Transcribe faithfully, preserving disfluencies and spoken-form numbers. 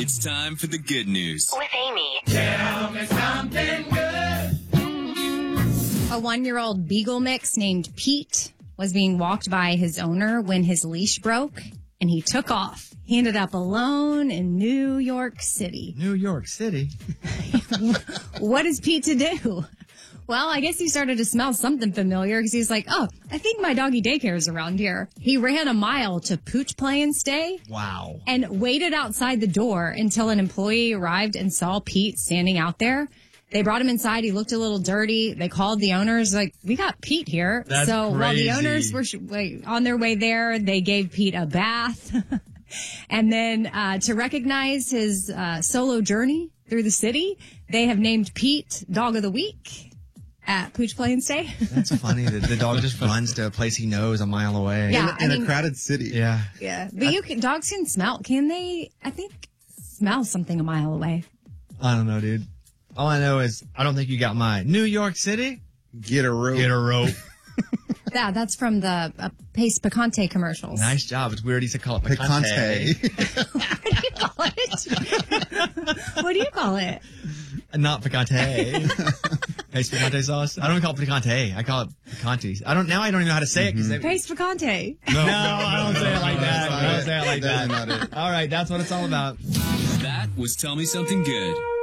It's time for the good news. With Amy. Tell me something good. A one-year-old beagle mix named Pete was being walked by his owner when his leash broke, and he took off. He ended up alone in New York City. New York City? What is Pete to do? Well, I guess he started to smell something familiar because he's like, oh, I think my doggy daycare is around here. He ran a mile to Pooch Play and Stay. Wow. And waited outside the door until an employee arrived and saw Pete standing out there. They brought him inside. He looked a little dirty. They called the owners, like, we got Pete here. That's so crazy. While the owners were sh- like, on their way there, they gave Pete a bath. And then uh, to recognize his uh, solo journey through the city, they have named Pete Dog of the Week at Pooch Play and Stay. That's funny. The, the dog just runs to a place he knows a mile away. Yeah, in I a mean, crowded city. Yeah. Yeah, but you can, dogs can smell. Can they? I think smell something a mile away. I don't know, dude. All I know is I don't think you got my New York City. Get a rope. Get a rope. Yeah, that's from the uh, Pace Picante commercials. Nice job. It's weird he said call it picante. Picante. What do you call it? What do you call it? Not picante. Pace picante sauce. I don't call it picante. I call it picante. I don't now. I don't even know how to say it because they. Pace Picante. No, I don't say it like that. That's I not don't it. say it like That's that. not it. All right, that's what it's all about. That was Tell Me Something Good.